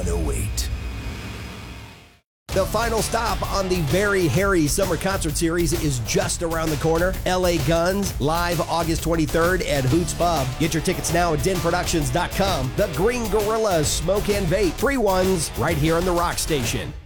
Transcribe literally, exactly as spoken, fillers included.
one oh eight. The final stop on the Very Hairy Summer Concert Series is just around the corner. L A Guns, live August twenty-third at Hoots Pub. Get your tickets now at den productions dot com. The Green Gorillas, Smoke and Vape, free ones right here on the Rock Station.